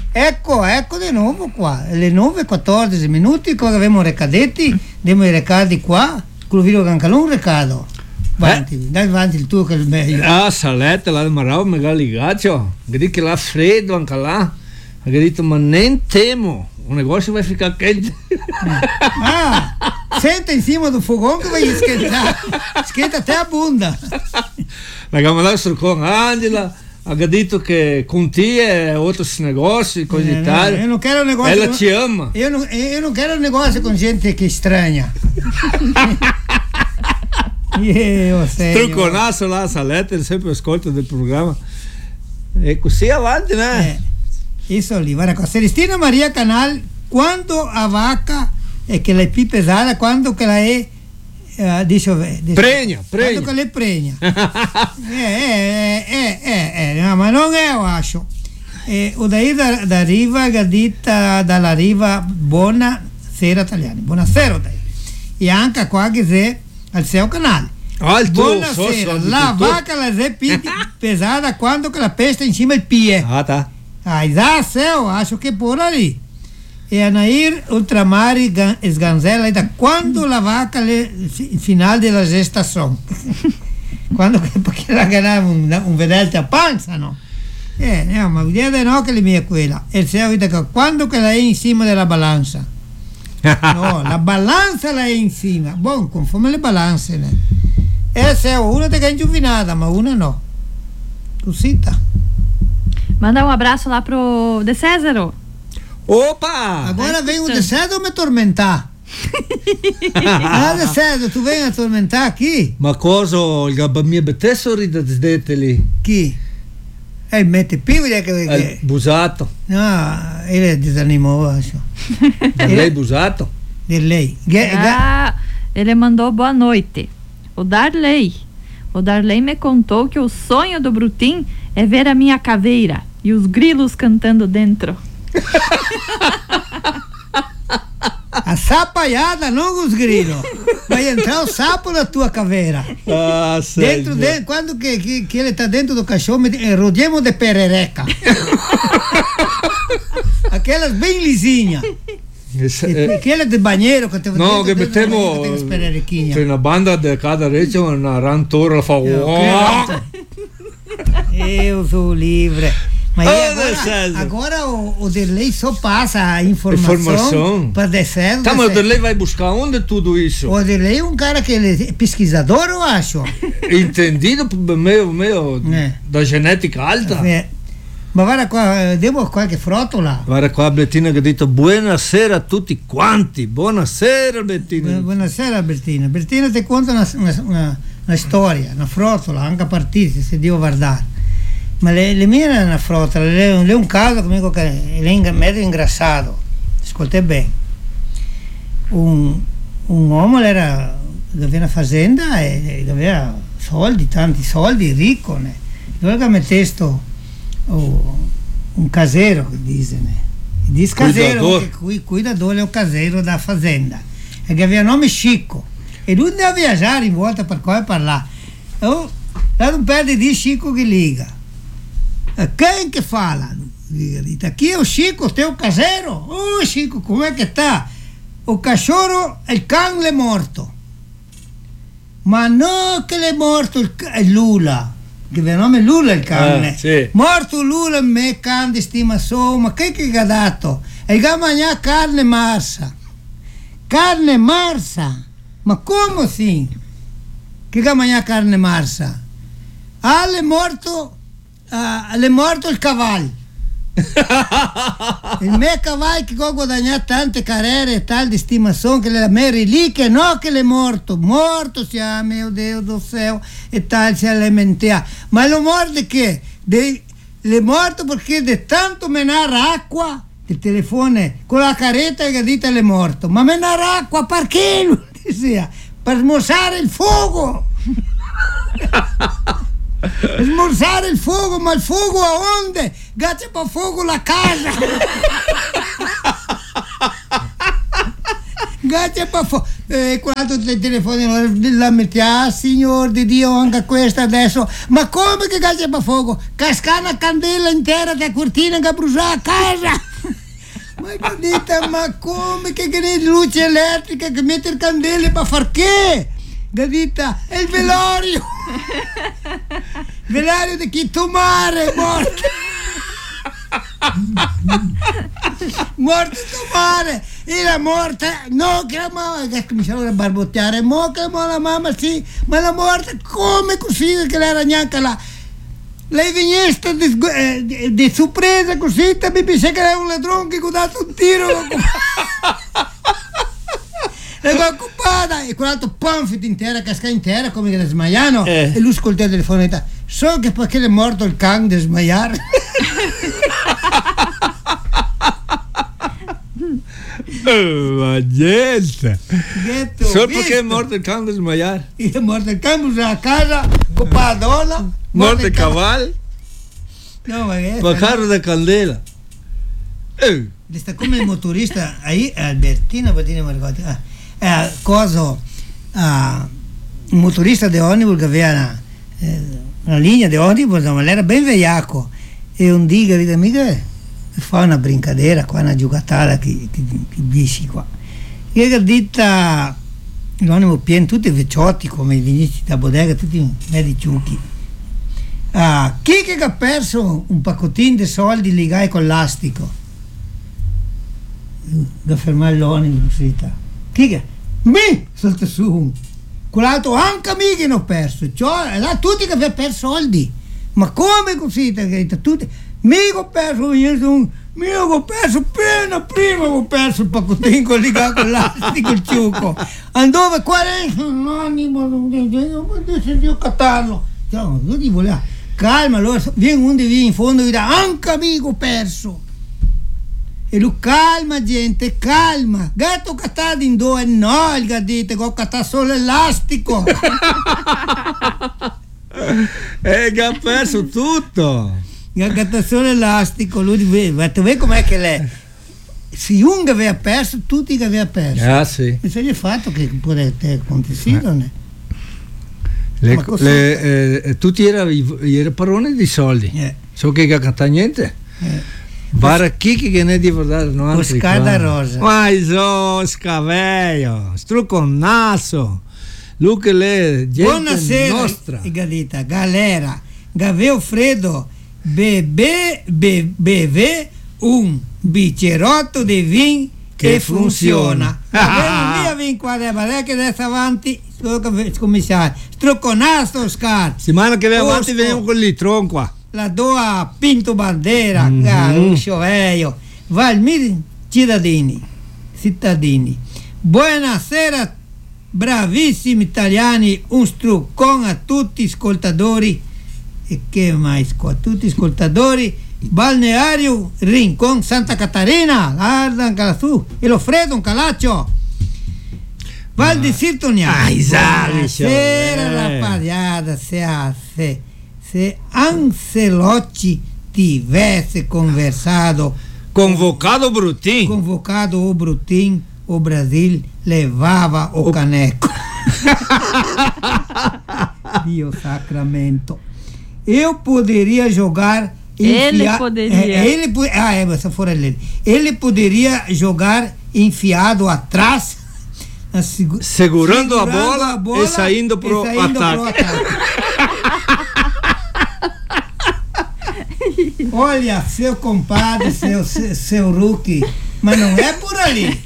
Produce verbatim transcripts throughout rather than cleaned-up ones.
Ecco, ecco di nuovo qua, le nove e quattordici minuti, cosa abbiamo recadetti, abbiamo i recadi qua, quello video che anche un recado. Avanti, eh? Dai avanti il tuo che è il meglio. Ah, saletta, la marao me ga ligaccio, che dice che la freddo anche là, che detto ma non temo, un negozio vai ficar quente. Ah, senta in cima del fogone che vai a schettare, schetta te a bunda. La gamma sul con Angela. Ha detto che con te e altri negozi, così eh, tal. No, io non quero negozio. Ella ci ama. Io non, io non quero negozio con gente che è strana. Io sei. Trucconasso là, salette, sempre ascolto del programma. E così avanti, né? Eh, isso lì, guarda qua. Celestina Maria Canal, quando a vaca è che la è più pesata, quando che la è. Uh, dice, dice, pregna, pregna. Quando che le pregna. eh, eh, eh, eh, eh, no, ma non è Oascio. Eh, o da, da, da riva, gadita dalla riva, buonasera italiani, buonasera dai. E anche qua che sei al seu canale. Alto, buonasera, so, so, la tutto. vaca la è più pesata quando che la pesta in cima il piede. Ah, tá. Ah, da seu, acho che por lì. E Anair Ultramari Sganzella da quando la vaca le, il finale della gestazione quando perché la ganava un, un vedete a panza no eh no, ma vedete no che le mie quella e se avete che quando che la è in cima della balanza no la balanza la è in cima buon conforme le balanze né? E se una te che è ingiovinata ma una no cosita manda um abraço lá pro De Césaro. Opa! Agora vem o De César me tormentar. Ah, De César, tu vem a tormentar aqui? Ma cosa? Il mio betesso rida sdeteli. Chi? Eh, mette più che... È busato. No, ele desanimou, acho. Da lei busato? De lei. Ge- Ah, ele mandou boa noite. O Darley. O Darley me contou que o sonho do Brutim é ver a minha caveira e os grilos cantando dentro. A sapaiada, não os grilos. Vai entrar o sapo na tua caveira. Ah, dentro, dentro, quando que, que, que ele está dentro do cachorro, eh, rodeamos de perereca. Aquelas bem lisinhas. Eh, Aquelas de banheiro que te no, che mettiamo c'è una banda di cada regione, una rantora la fa eu, eu sou livre. Mas oh, agora, agora o, o Derlei só passa a informação, informação. para descer. Tá, mas o Derlei vai buscar onde tudo isso? O Derlei é um cara que ele é pesquisador, eu acho. Entendido meio, meio é. da genética alta. É. Ma guarda qua, devo qualche frotola. Guarda qua Bettina che ha detto buonasera a tutti quanti. Buonasera Bettina. Buonasera Bettina. Bettina ti conta una, una, una storia, una frotola, anche a partire se devo guardare. Ma le, le mie erano una frotola, le, le un caso comunque che è mezzo ingrassato. Ascolta bene. Un, un uomo era, aveva una fazenda e aveva soldi, tanti soldi, ricco. Ne. Dove che metteva sto Oh, un caseiro che dice, né? Diz caseiro, che cuidador é o caseiro da fazenda. E che aveva nome Chico. E lui deve viaggiare in volta per qua e per là. Oh, lá non perde di Chico che liga. E quem che fala? Dice, aqui é o Chico, teu caseiro. Oh Chico, como é que tá? O cachorro, il can è morto. Ma no che è morto il, il Lula. Che il nome Lula il cane. Ah, sì. Morto Lula me cane di stimazione, ma che che ha dato? E ha mangiato carne marsa. Carne marsa? Ma come sì? Che ha mangiato carne marsa? Ah, è morto, ah, è morto il cavallo. Il mio cavallo che ha guadagnato tante carriere e tal di stimazione che la mia reliquia no che è morto morto sia mio Dio do céu e tal si alimenta ma lo morto che è morto perché di tanto menare acqua il telefono con la carretta che dite è morto ma menare acqua perché lui diceva per smorzare il fuoco. Smorzare il fuoco, ma il fuoco a onde? Grazie per fuoco la casa. Grazie per fuoco. Eh, quando ti telefonino la metà, signor di Dio, anche questa adesso. Ma come che grazie per fuoco? Casca una candela intera da cortina che brucia a casa. Ma che dite, ma come che che luce elettrica che mette candele per far che? Gadita, è il velorio. Velorio di chi tomare, morto. Morto tomare. E la morta, no, che la mamma, che cominciava a barbotteare, mo che mo la mamma sì, ma la morta come così che l'era neanche là. Lei veniste di, eh, di, di sorpresa così, mi pensa che era un ladrone che ha dato un tiro. L'ho occupata e quell'altro panfit intera, casca intera come che da smaiano eh. E lui ascolta il telefono e dice, so che perché è morto il can di smaiare. Oh, ma gente! Ghetto, solo visto? perché è morto il can di smaiare? È morto il can, usa a casa, con la donna. Morto il cavallo? No, ma che ma carro da candela. Eh. Sta come il motorista, ahí Albertino, Albertino mi ricordo, ah, eh, coso, ah, un motorista di ônibus che aveva una, eh, una linea di ônibus, ma era ben veiaco e un dì che mica fa una brincadeira qua, una giocatata che, che, che dici qua. E che dita l'ônibus pieno, tutti vecchiotti come i vinici da bodega, tutti medi ciucchi. Ah, chi che ha perso un paccottino di soldi legati con l'astico? Da fermare l'onibus, chi che? Mi salta su, quell'altro anche me che ne ho perso, cioè là tutti che avevano perso soldi, ma come così? Tutti, mi ho perso, io mi ho perso appena prima ho perso il paccottino legato con l'astico, il ciucco, andava quaranta l'onibus, non deciso cattarlo, io ti volevo, calma, allora viene uno di lì in fondo e dice anche amico ho perso. E lui calma gente, calma, gatto cattato in due, no il gattino, che ho cattato solo l'elastico. E che ha perso tutto. Che ha cattato solo l'elastico, lui vede, vedi com'è che lei, se uno aveva perso, tutti che aveva perso. Ah sì. E se gli è fatto che potete acontecere. Le, le, eh, tutti erano era parole di soldi, eh. So che ha cattato niente. Eh. Baracchichi che ne devo dare no altri Oscada rosa. Ma iso scavello, strucco naso. Luca le gente buonasera nostra. Gadita, galera, Gaveo Fredo, bebe, be, beve un bicierotto di vin che, che funziona. funziona. Via vin qua da che adesso avanti, commissario. Strucco naso Oscar. Settimana che viene avanti veniamo con lì tronco. La doa Pinto Bandera, mm-hmm. Garuccio Veio, Valmir cittadini, cittadini. Buonasera, bravissimi italiani, un struccon a tutti gli ascoltatori e che mai a tutti gli ascoltatori, balneario Rincon Santa Catarina, guarda anche su, e lo freddo un calaccio. Val di Sirtonia. Buonasera, rapaziada, se hace. Se Ancelotti tivesse conversado, convocado Brutin, convocado o Brutin, o Brasil levava o, o caneco. Dio Sacramento. Eu poderia jogar. Ele poderia. É, ele, ah, é, essa fora ele. Ele poderia jogar enfiado atrás, segurando, segurando a, bola, a bola e saindo pro e saindo ataque. Pro ataque. Olha, seu compadre, seu, seu, seu rookie, mas não é por ali.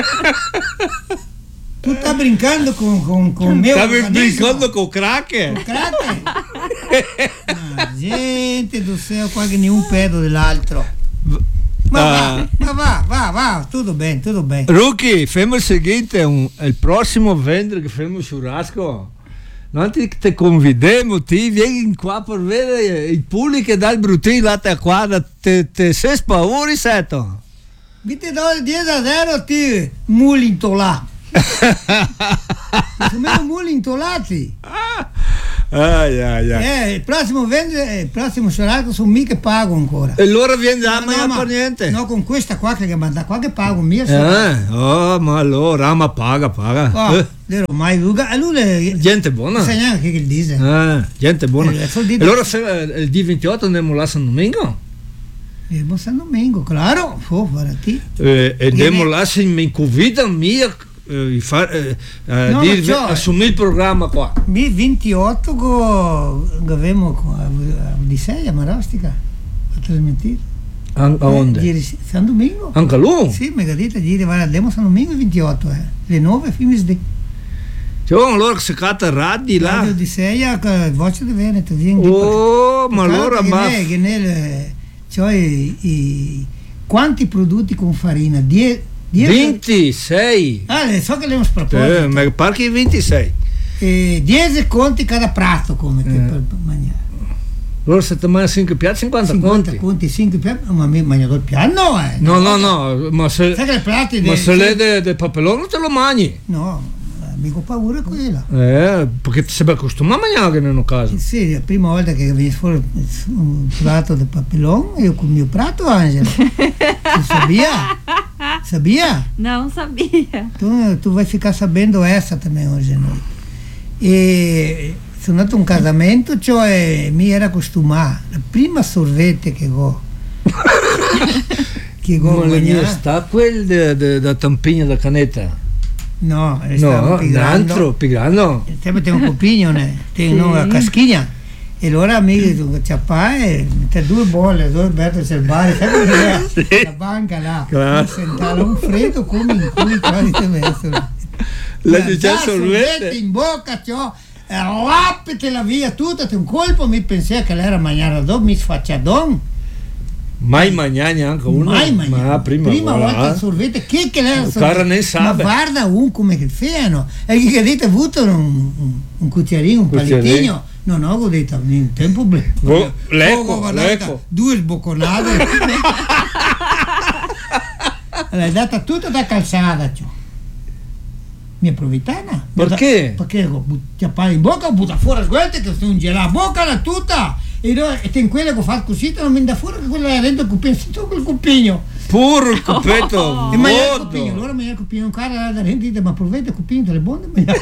Tu tá brincando com o com, com meu Tá brincando com o cracker? Com o cracker? Ah, gente do céu, quase nenhum pé do l'altro. Ma ah. va, va, va, va, tudo bem, tudo bem. Rookie, famo il seguinte, un, il prossimo venerdì che famo il churrasco. Noi ti te convidiamo, ti vieni qua per vedere il pubblico che dà il Brutin là a quadra, te, te sei spauri, Seto? Vi ti do il dieci a zero, ti muli intolà. Sono meno muli intolati. Ai, ai, ai. Eh, il prossimo vendere, il prossimo churrasco sono mica pago ancora. E allora viene da No, ma ma- per niente. No, con questa qua che manda qua che pago mia. Eh, oh, ma allora, ma paga, paga. Oh, Eh, vero, mai Luca, a lui le, gente buona. non sa neanche che il dice. Eh, gente buona. Eh, E vuol dire- allora se, eh, il D ventotto andiamo là San Domingo? Eh, buon San Domingo, claro. Oh, guarda ti. Eh, e Viene- andiamo là se mi invita mia eh, fa- eh, eh, No, dir- ma ciò- assumi il programma qua. Mi ventotto go avevamo a Odisseia, Marostica, a trasmettere. An- a onde? Eh, ieri San Domingo. Anche lui? Sì, mi ha detto ieri, guarda, andiamo a San Domingo il ventotto, eh. Le nove, fine di Cioè, allora se cata radi là. Radio Odisseia, con Voce di Veneto, vieni. Oh, ma Peccato allora che ma ne- che nel, cioè, i, quanti prodotti con farina? Die, die- ventisei. Ah, eh, so che le abbiamo Eh, sproposito. ma pare che ventisei. Eh, dieci conti cada prato come che Eh. per mangiare. Allora se ti mangi cinque piatti, cinquanta cinquanta conti. conti, cinque piatti, ma mi mangiato il piano, eh. No, no, no, ma se, Sai che le plati ma de- se lei del de papelone te lo mangi. No, mica ho paura quella. Eh, perché ti sei accostumato a mangiare nel caso. Sì, la prima volta che viene fuori un prato di papelone, io con il mio prato, Angela. Tu sabia? Sabia? Não sabia. Tu, tu vai ficar sabendo essa também hoje à noite. E sono andato a un casamento, cioè mi era acostumato. La prima sorvete che ho che ho Ma la mia mangiato, sta quel de, de, da tampina da canetta. no, No, stavo un pigrando. altro, pigrando. Sempre tem un copigno, né? Tem Sì. una caschigna. E allora mi ciappai, mette due bolle, due bette cerbali, sai come Sì. la banca là, Claro. sentare un freddo come in cui quasi te messo. La dice sorvete. in bocca, ciò, rappetela via tutta, te un colpo mi pensai che l'era mangiare dopo, mi sfacciadon. Mai mangiare neanche uno. Mai mangiato. Ma prima, prima voilà. volta il sorvete, che che l'era Il cara ne sa, ma beh. guarda un come che feano. E che avete avuto un, un, un cucchiarino, un Cucchiarino. palittino. No, no, ho detto, in tempo ble. Go- l'eco, Ho guardato l'eco. due sbocconate. L'hai data tutta da calzata, ciò. Mi approfittana. Perché? Perché ti appare in bocca, butta fuori guardate che un gelato a bocca la tutta. E, no, e ten quella che ho fatto così, non mi da fuori che quella era dentro il cupino, sento quel cupino. Pur il cupetto. E mangiare il godo. cupino, allora mangiare il cupino, un cara da dentro, dite, ma provate il cupino delle bonde, mangiare.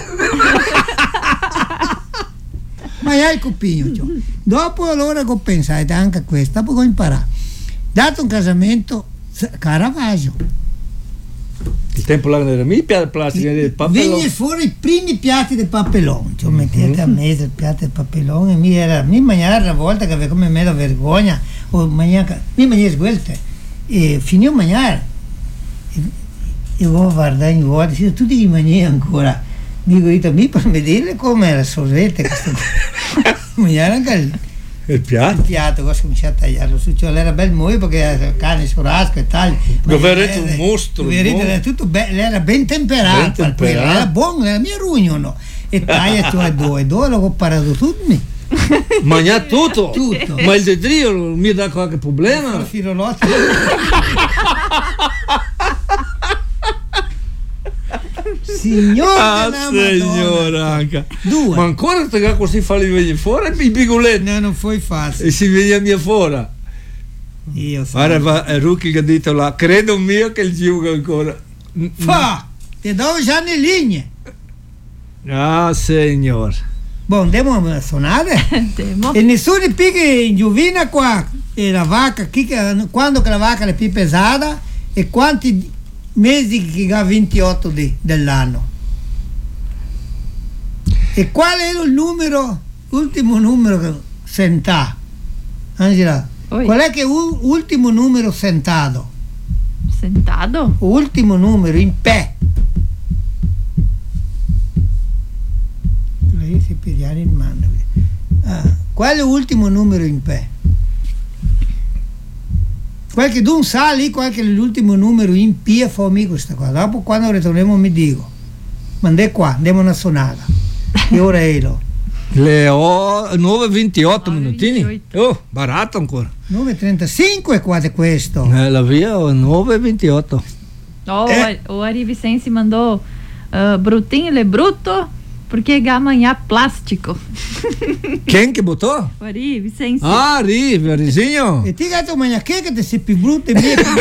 Mangiare il cupino, cioè. Dopo allora che ho pensato anche a questo, dopo che ho imparato. Dato un casamento, Caravaggio. Il tempo là era mi piace plastica del papello. Venne fuori i primi piatti di papelone, cioè mettete a mezzo il piatto di papelone, mi era, mi mangiare una volta che aveva come me la vergogna, o mangiare, mi mangiare sguelte, e finì a mangiare, e io guardare in guardia, dicevo, tu devi mangiare ancora, dico io, mi per vedere come era sorvete, questo mangiare anche il, Il il piatto. piatto, ho cominciato a tagliarlo su, cioè era bel muoio perché era carne churrasco e tal. Dove era un mostro, Dove era, buono. era tutto be- era ben temperato, Ben temperato. quello, era buono, era mio rugno, no? E taglia cioè due, due l'ho parato tutto, Mangiare tutto. Tutto. Ma il dedrio non mi dà qualche problema. il firolotto. Signore Ah, della Madonna. signora anche. Due. Ma ancora che così fa li venire fuori i pigoletti No, non foi facile. e si viene mia fuori. Io so. Ora va il Rucchi che ha detto là, credo mio che il gioca ancora. Fa, te dodici anni in linea. Ah, signor. Boh, andiamo a suonare. Temo. E nessuno picca in giovina qua. E la vacca, chi che- quando che la vacca è più pesata e quanti mesi che ha ventotto di, dell'anno. E qual era il numero, l'ultimo numero che sentà? Angela, Oi. qual è che u- ultimo numero sentato? Sentado? Ultimo numero in pé. Lei si pigliare in mano. Ah, qual è l'ultimo numero in pé? Qualche d'un sa lì qual è l'ultimo numero in P e fa amico questa qua. Dopo quando ritorniamo mi dico. Mandè qua, andiamo una sonata. E ora elo. Le ho nove e ventotto nove e minutini. ventotto. Oh, barato ancora. nove e trentacinque qua di questo. Eh, la via nove e ventotto. Ó, É. o Ari Vicense mandou uh, Brutinho, ele é bruto, Porque gamanhá plástico. Quem que botou? Ari, Vicente. Ah, Ari, Arizinho. E ti gato manhã que que te se pibruto e meia que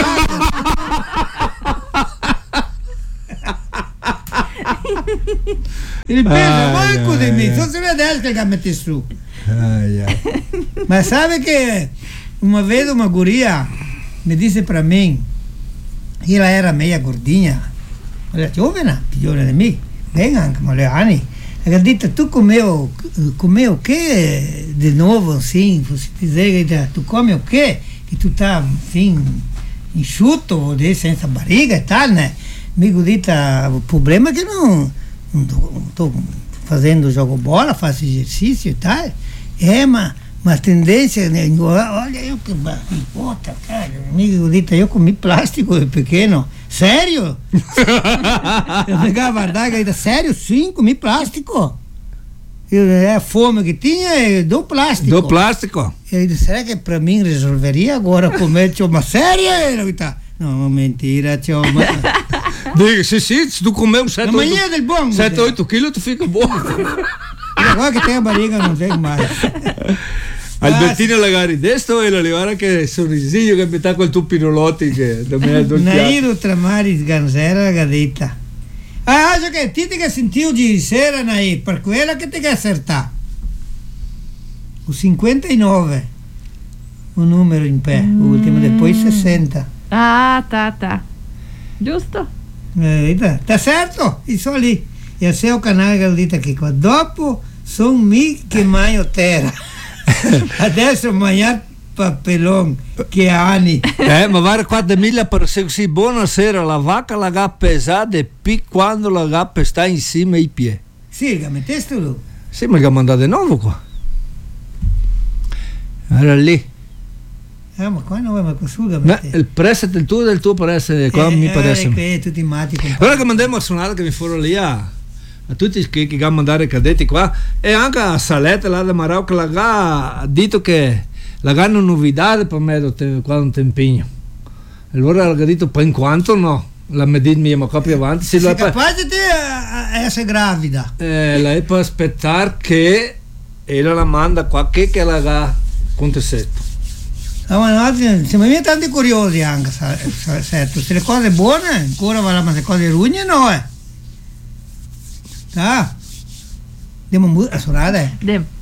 Ele pensa, Ai, manco de ai, mim, ai. só se vede que ele mete su. Ai, ai. Mas sabe que uma vez uma guria me disse para mim, e ela era meia gordinha, ela giovane, più giovane di me, bem anche, ma le anni. Ela disse, tu comeu, comeu o quê de novo, assim, você dizer que tu come o quê? Que tu tá, assim, enxuto, de, senza barriga e tal, né? Amigo, disse, o problema é que não estou fazendo jogo bola, faço exercício e tal. É uma, uma tendência, né? Olha, eu que barrigota, cara. Amigo, disse, eu comi plástico de pequeno. Sério? Eu pegava a adaga e disse, sério? Sim, comi plástico. Eu, é a fome que tinha, eu dou plástico. Do plástico? Ele disse, será que para mim resolveria agora comer uma séria? Ele disse, não, mentira, tio. Diga, sim, sim, se tu comer uns sete, Amanhã del bom. oito quilos, tu fica bom. Agora que tem a barriga, não tem mais. Albertina Lagari, desto è la ora che sorrisillo che mi con il tuo pinolotti che da me è Nairo Tramaris Ganzera Gadita. Ah, acho che ti che sentiu di sera, Nair, per quella che ti che acertar. O cinquantanove, o número in pé, o último, depois sessenta. Ah, tá, tá. Giusto? Eh, tá, tá certo? Isso ali. E o seu canale Galdita aqui. Dopo son mi che maio terra. Adesso mangiare papelon che anni. Eh, ma guarda qua da mille per se così buonasera, la vacca la gappa pesata e poi quando la gappa sta insieme ai piedi. Sì, che metteste lui. Sì, ma che ha mandato di nuovo qua. Era lì. Ah, ma qua non vuoi, ma cos'uga Ma il prezzo del tuo del tuo prezzo qua eh, mi eh, paresse. Qui, tutti matti. Ora che mandiamo a suonare che mi furono lì a, a tutti che, che hanno mandato i cadetti qua e anche a Saletta là da Marocco la ha detto che la hanno novità per me te, quando ti impegno. Allora ha detto poi in quanto no, la medita mia ma copia avanti. Sei la capace di eh, essere gravida? Eh, lei può aspettare che ella la manda qua che, che la ha contestato. No, ma no, siamo tanti curiosi anche, certo. Se le cose buone ancora vanno, ma se le cose rugne no, eh. Ah, andiamo a suonare. Dem.